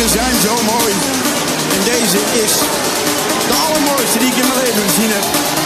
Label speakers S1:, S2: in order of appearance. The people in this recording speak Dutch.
S1: zijn zo mooi. En deze is de allermooiste die ik in mijn leven gezien heb.